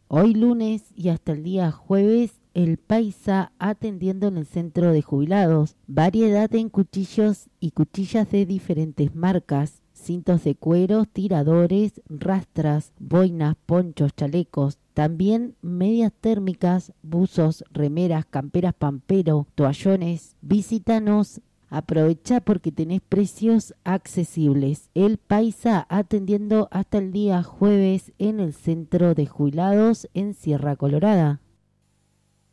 Hoy lunes y hasta el día jueves, el Paisa atendiendo en el centro de jubilados. Variedad en cuchillos y cuchillas de diferentes marcas. Cintos de cuero, tiradores, rastras, boinas, ponchos, chalecos. También medias térmicas, buzos, remeras, camperas pampero, toallones. Visítanos. Aprovecha porque tenés precios accesibles. El Paisa atendiendo hasta el día jueves en el centro de jubilados en Sierra Colorada.